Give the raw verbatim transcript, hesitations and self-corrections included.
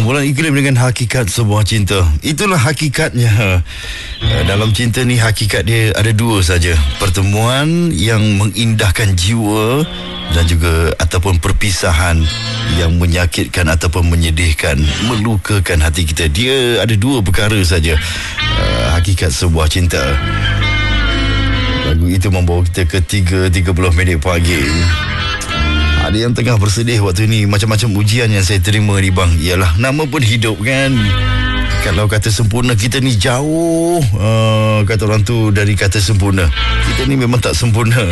Perkumpulan iklim dengan hakikat sebuah cinta. Itulah hakikatnya. Dalam cinta ni hakikat dia ada dua saja. Pertemuan yang mengindahkan jiwa dan juga ataupun perpisahan yang menyakitkan ataupun menyedihkan, melukakan hati kita. Dia ada dua perkara saja. Hakikat sebuah cinta. Lagu itu membawa kita ke tiga tiga puluh minit pagi. Ada yang tengah bersedih waktu ni. Macam-macam ujian yang saya terima ni bang. Ialah nama pun hidup kan. Kalau kata sempurna, kita ni jauh uh, kata orang tu dari kata sempurna. Kita ni memang tak sempurna.